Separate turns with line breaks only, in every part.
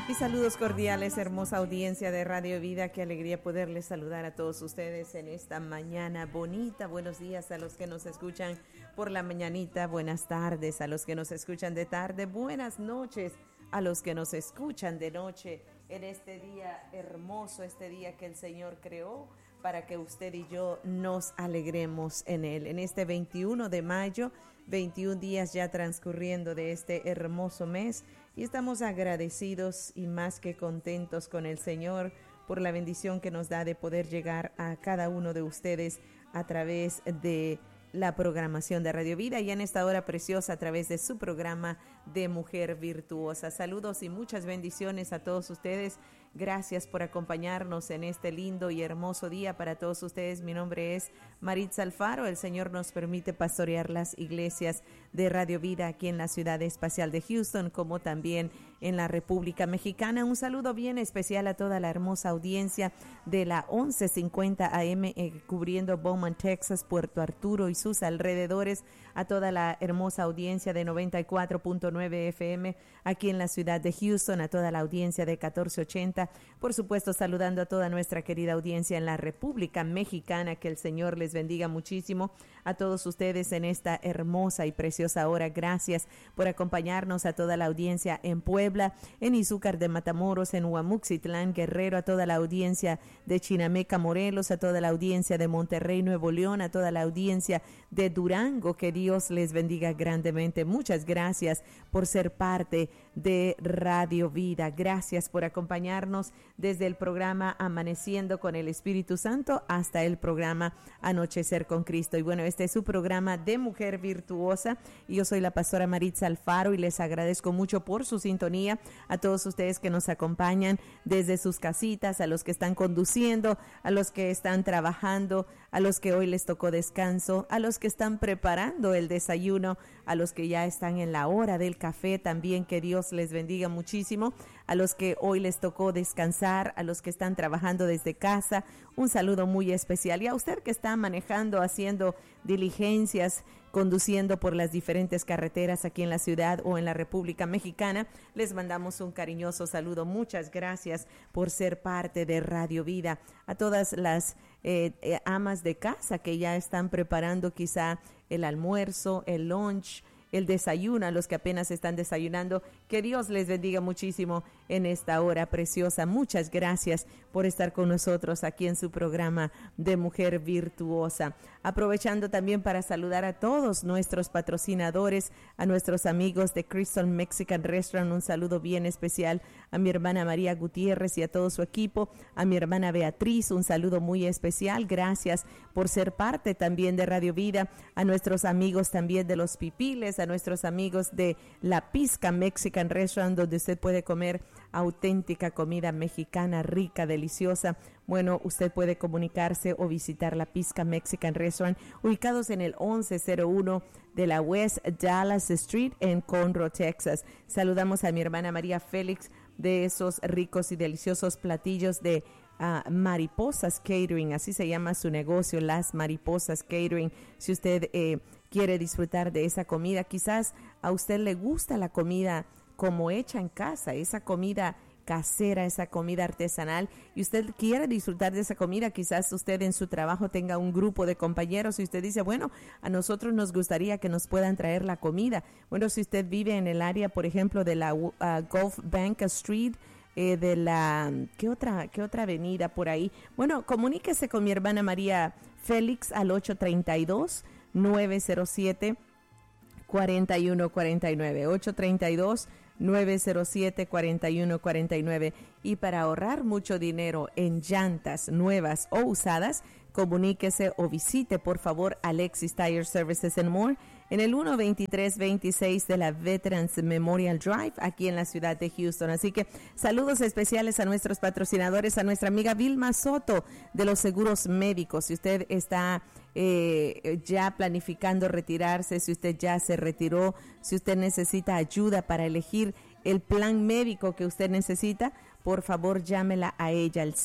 Y saludos cordiales, hermosa audiencia de Radio Vida. Qué alegría poderles saludar a todos ustedes en esta mañana bonita. Buenos días a los que nos escuchan por la mañanita. Buenas tardes a los que nos escuchan de tarde. Buenas noches a los que nos escuchan de noche en este día hermoso, este día que el Señor creó para que usted y yo nos alegremos en él. En este 21 de mayo, 21 días ya transcurriendo de este hermoso mes, y estamos agradecidos y más que contentos con el Señor por la bendición que nos da de poder llegar a cada uno de ustedes a través de la programación de Radio Vida y en esta hora preciosa a través de su programa de Mujer Virtuosa. Saludos y muchas bendiciones a todos ustedes. Gracias por acompañarnos en este lindo y hermoso día para todos ustedes. Mi nombre es Maritza Alfaro. El Señor nos permite pastorear las iglesias de Radio Vida aquí en la ciudad espacial de Houston, como también en la República Mexicana. Un saludo bien especial a toda la hermosa audiencia de la 1150 AM cubriendo Beaumont, Texas, Puerto Arturo y sus alrededores, a toda la hermosa audiencia de 94.9 FM aquí en la ciudad de Houston, a toda la audiencia de 1480. Por supuesto, saludando a toda nuestra querida audiencia en la República Mexicana, que el Señor les bendiga muchísimo a todos ustedes en esta hermosa y preciosa hora. Gracias por acompañarnos, a toda la audiencia en Puebla, en Izúcar de Matamoros, en Huamuxitlán, Guerrero, a toda la audiencia de Chinameca, Morelos, a toda la audiencia de Monterrey, Nuevo León, a toda la audiencia de Durango. Que Dios les bendiga grandemente. Muchas gracias por ser parte de Radio Vida. Gracias por acompañarnos desde el programa Amaneciendo con el Espíritu Santo hasta el programa Anochecer con Cristo. Y bueno, este es su programa de Mujer Virtuosa y yo soy la pastora Maritza Alfaro y les agradezco mucho por su sintonía, a todos ustedes que nos acompañan desde sus casitas, a los que están conduciendo, a los que están trabajando, a los que hoy les tocó descanso, a los que están preparando el desayuno, a los que ya están en la hora del café también. Que Dios les bendiga muchísimo. A los que hoy les tocó descansar, a los que están trabajando desde casa, un saludo muy especial. Y a usted que está manejando, haciendo diligencias, conduciendo por las diferentes carreteras aquí en la ciudad o en la República Mexicana, les mandamos un cariñoso saludo. Muchas gracias por ser parte de Radio Vida. A todas las amas de casa que ya están preparando quizá el almuerzo, el lunch, el desayuno, a los que apenas están desayunando, que Dios les bendiga muchísimo en esta hora preciosa. Muchas gracias por estar con nosotros aquí en su programa de Mujer Virtuosa. Aprovechando también para saludar a todos nuestros patrocinadores, a nuestros amigos de Crystal Mexican Restaurant, un saludo bien especial a mi hermana María Gutiérrez y a todo su equipo, a mi hermana Beatriz, un saludo muy especial. Gracias por ser parte también de Radio Vida, a nuestros amigos también de Los Pipiles, a nuestros amigos de La Pizca Mexican Restaurant, donde usted puede comer auténtica comida mexicana, rica, deliciosa. Bueno, usted puede comunicarse o visitar La Pizca Mexican Restaurant, ubicados en el 1101 de la West Dallas Street en Conroe, Texas. Saludamos a mi hermana María Félix de esos ricos y deliciosos platillos de Mariposas Catering, así se llama su negocio, Las Mariposas Catering. Si usted quiere disfrutar de esa comida, quizás a usted le gusta la comida como hecha en casa, esa comida casera, esa comida artesanal, y usted quiere disfrutar de esa comida. Quizás usted en su trabajo tenga un grupo de compañeros y usted dice, bueno, a nosotros nos gustaría que nos puedan traer la comida. Bueno, si usted vive en el área, por ejemplo, de la Gulf Bank Street, de la, ¿qué otra avenida por ahí? Bueno, comuníquese con mi hermana María Félix al 832-907-4149, 832-907-4149. Y para ahorrar mucho dinero en llantas nuevas o usadas, comuníquese o visite por favor Alexis Tire Services and More en el 12326 de la Veterans Memorial Drive aquí en la ciudad de Houston. Así que saludos especiales a nuestros patrocinadores, a nuestra amiga Vilma Soto de los seguros médicos. Si usted está ya planificando retirarse, si usted ya se retiró, si usted necesita ayuda para elegir el plan médico que usted necesita, por favor llámela a ella al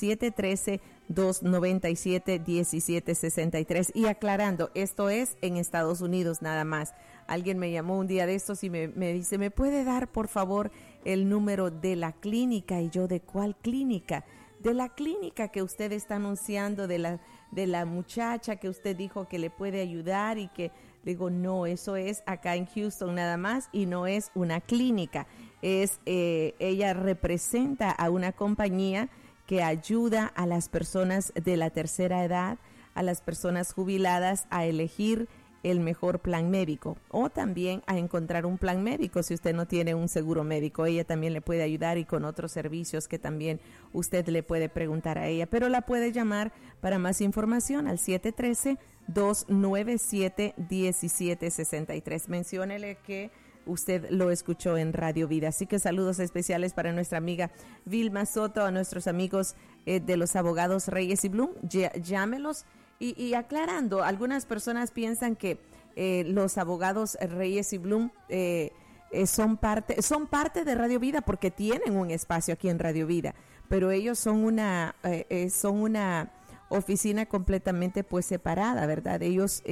713-297-1763. Y aclarando, esto es en Estados Unidos nada más. Alguien me llamó un día de estos y me dice, ¿me puede dar por favor el número de la clínica. Y yo, ¿de cuál clínica? De la clínica que usted está anunciando, de la muchacha que usted dijo que le puede ayudar, y que digo, no, eso es acá en Houston nada más, y no es una clínica. Ella representa a una compañía que ayuda a las personas de la tercera edad, a las personas jubiladas, a elegir el mejor plan médico, o también a encontrar un plan médico si usted no tiene un seguro médico. Ella también le puede ayudar, y con otros servicios que también usted le puede preguntar a ella, pero la puede llamar para más información al 713-297-1763. Menciónele que usted lo escuchó en Radio Vida. Así que saludos especiales para nuestra amiga Vilma Soto, a nuestros amigos de los abogados Reyes y Bloom. Llámelos. Y aclarando, algunas personas piensan que los abogados Reyes y Bloom son parte de Radio Vida, porque tienen un espacio aquí en Radio Vida, pero ellos son una oficina completamente pues separada, ¿verdad? Ellos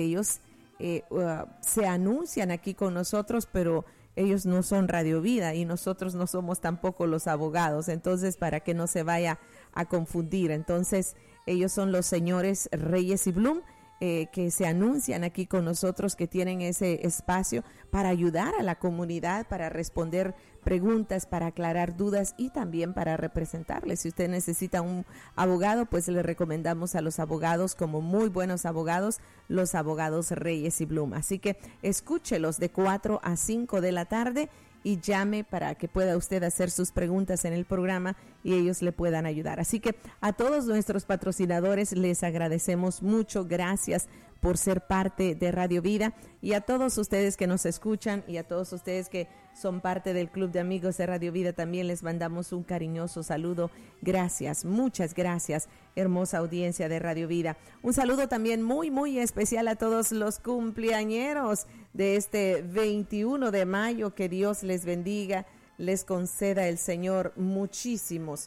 se anuncian aquí con nosotros, pero ellos no son Radio Vida, y nosotros no somos tampoco los abogados. Entonces, para que no se vaya a confundir, entonces ellos son los señores Reyes y Bloom, que se anuncian aquí con nosotros, que tienen ese espacio para ayudar a la comunidad, para responder preguntas, para aclarar dudas, y también para representarles. Si usted necesita un abogado, pues le recomendamos a los abogados, como muy buenos abogados, los abogados Reyes y Bloom. Así que escúchelos de 4 a 5 de la tarde y llame para que pueda usted hacer sus preguntas en el programa y ellos le puedan ayudar. Así que a todos nuestros patrocinadores les agradecemos mucho. Gracias por ser parte de Radio Vida, y a todos ustedes que nos escuchan, y a todos ustedes que son parte del Club de Amigos de Radio Vida, también les mandamos un cariñoso saludo. Gracias, muchas gracias, hermosa audiencia de Radio Vida. Un saludo también muy, muy especial a todos los cumpleañeros de este 21 de mayo. Que Dios les bendiga, les conceda el Señor muchísimos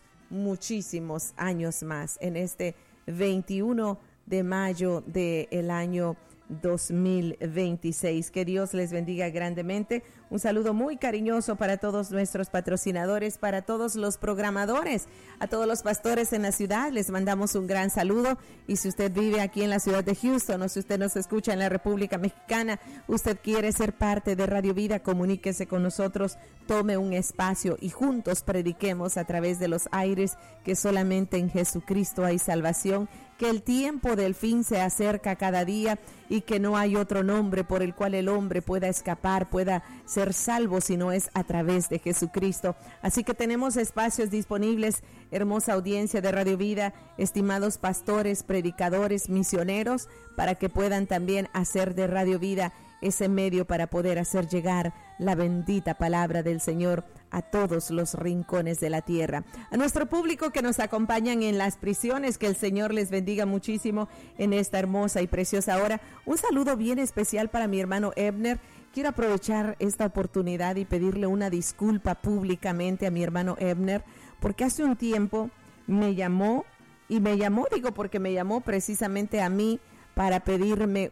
años más en este 21 de mayo del año 2026. Que Dios les bendiga grandemente. Un saludo muy cariñoso para todos nuestros patrocinadores, para todos los programadores, a todos los pastores en la ciudad, les mandamos un gran saludo. Y si usted vive aquí en la ciudad de Houston, o si usted nos escucha en la República Mexicana, usted quiere ser parte de Radio Vida, comuníquese con nosotros, tome un espacio y juntos prediquemos a través de los aires que solamente en Jesucristo hay salvación, que el tiempo del fin se acerca cada día, y que no hay otro nombre por el cual el hombre pueda escapar, pueda ser salvo, si no es a través de Jesucristo. Así que tenemos espacios disponibles, hermosa audiencia de Radio Vida, estimados pastores, predicadores, misioneros, para que puedan también hacer de Radio Vida ese medio para poder hacer llegar la bendita palabra del Señor a todos los rincones de la tierra. A nuestro público que nos acompañan en las prisiones, que el Señor les bendiga muchísimo en esta hermosa y preciosa hora. Un saludo bien especial para mi hermano Ebner. Quiero aprovechar esta oportunidad y pedirle una disculpa públicamente a mi hermano Ebner, porque hace un tiempo me llamó porque me llamó precisamente a mí para pedirme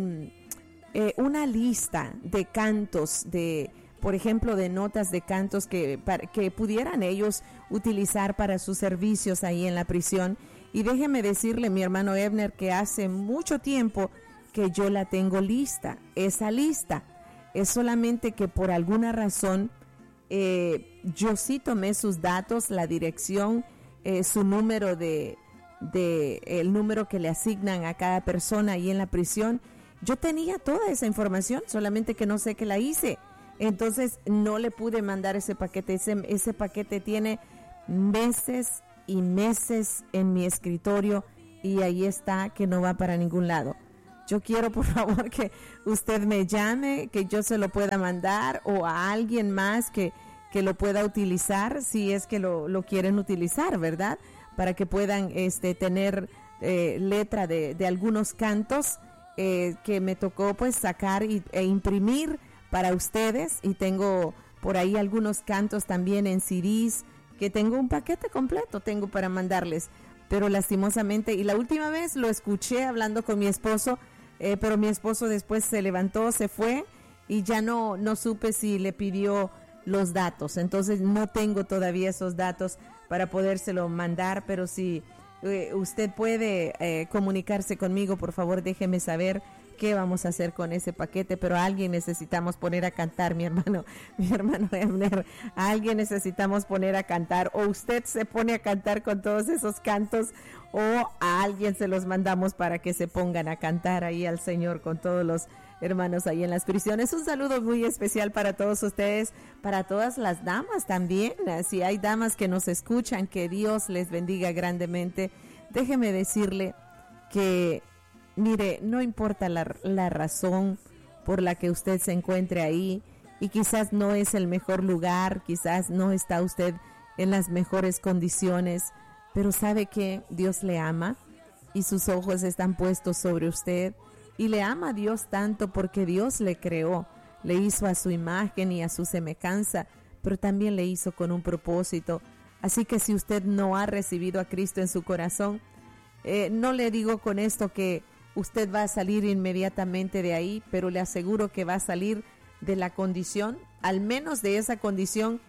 una lista de cantos, por ejemplo, de notas de cantos que pudieran ellos utilizar para sus servicios ahí en la prisión. Y déjeme decirle, mi hermano Ebner, que hace mucho tiempo que yo la tengo lista. Esa lista es solamente que por alguna razón yo sí tomé sus datos, la dirección, su número el número que le asignan a cada persona ahí en la prisión. Yo tenía toda esa información, solamente que no sé qué la hice. Entonces no le pude mandar ese paquete. Ese paquete tiene meses y meses en mi escritorio, y ahí está, que no va para ningún lado. Yo quiero, por favor, que usted me llame, que yo se lo pueda mandar, o a alguien más que lo pueda utilizar, si es que lo quieren utilizar, ¿verdad? Para que puedan tener letra de algunos cantos que me tocó pues sacar e imprimir para ustedes, y tengo por ahí algunos cantos también en CDs, que tengo un paquete completo, tengo para mandarles, pero lastimosamente, y la última vez lo escuché hablando con mi esposo, pero mi esposo después se levantó, se fue, y ya no supe si le pidió los datos. Entonces no tengo todavía esos datos para podérselo mandar, pero si usted puede comunicarse conmigo, por favor déjeme saber qué vamos a hacer con ese paquete, pero a alguien necesitamos poner a cantar, mi hermano Ebner, a alguien necesitamos poner a cantar, o usted se pone a cantar con todos esos cantos, o a alguien se los mandamos para que se pongan a cantar ahí al Señor con todos los hermanos ahí en las prisiones. Un saludo muy especial para todos ustedes, para todas las damas también, si hay damas que nos escuchan, que Dios les bendiga grandemente. Déjeme decirle que mire, no importa la razón por la que usted se encuentre ahí, y quizás no es el mejor lugar, quizás no está usted en las mejores condiciones, pero sabe que Dios le ama y sus ojos están puestos sobre usted, y le ama a Dios tanto porque Dios le creó, le hizo a su imagen y a su semejanza, pero también le hizo con un propósito. Así que si usted no ha recibido a Cristo en su corazón, no le digo con esto que usted va a salir inmediatamente de ahí, pero le aseguro que va a salir de la condición, al menos de esa condición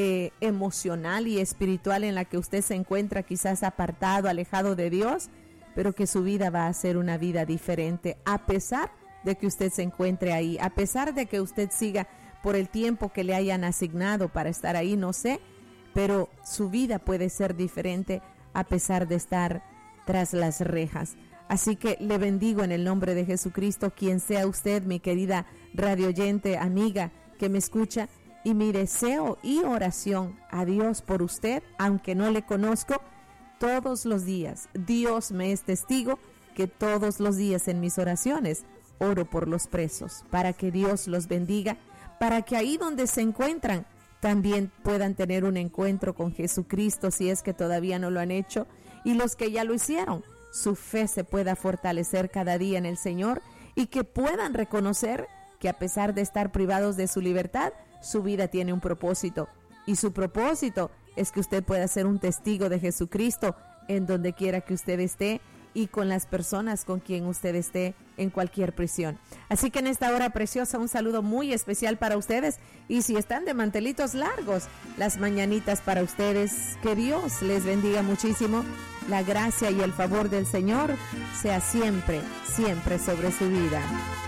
emocional y espiritual en la que usted se encuentra, quizás apartado, alejado de Dios, pero que su vida va a ser una vida diferente, a pesar de que usted se encuentre ahí, a pesar de que usted siga por el tiempo que le hayan asignado para estar ahí, no sé, pero su vida puede ser diferente a pesar de estar tras las rejas. Así que le bendigo en el nombre de Jesucristo, quien sea usted, mi querida radioyente, amiga que me escucha, y mi deseo y oración a Dios por usted, aunque no le conozco, todos los días, Dios me es testigo que todos los días en mis oraciones oro por los presos, para que Dios los bendiga, para que ahí donde se encuentran también puedan tener un encuentro con Jesucristo, si es que todavía no lo han hecho, y los que ya lo hicieron, su fe se pueda fortalecer cada día en el Señor, y que puedan reconocer que a pesar de estar privados de su libertad, su vida tiene un propósito, y su propósito es que usted pueda ser un testigo de Jesucristo en donde quiera que usted esté y con las personas con quien usted esté en cualquier prisión. Así que en esta hora preciosa, un saludo muy especial para ustedes, y si están de mantelitos largos, las mañanitas para ustedes. Que Dios les bendiga muchísimo. La gracia y el favor del Señor sea siempre, siempre sobre su vida.